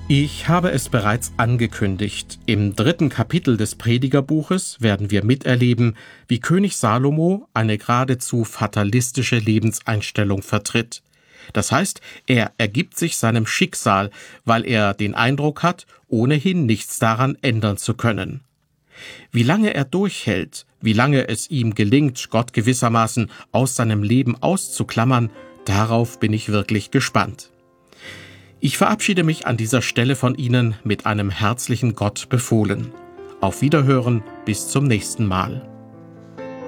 Ich habe es bereits angekündigt. Im 3. Kapitel des Predigerbuches werden wir miterleben, wie König Salomo eine geradezu fatalistische Lebenseinstellung vertritt. Das heißt, er ergibt sich seinem Schicksal, weil er den Eindruck hat, ohnehin nichts daran ändern zu können. Wie lange er durchhält, wie lange es ihm gelingt, Gott gewissermaßen aus seinem Leben auszuklammern, darauf bin ich wirklich gespannt. Ich verabschiede mich an dieser Stelle von Ihnen mit einem herzlichen Gott befohlen. Auf Wiederhören, bis zum nächsten Mal.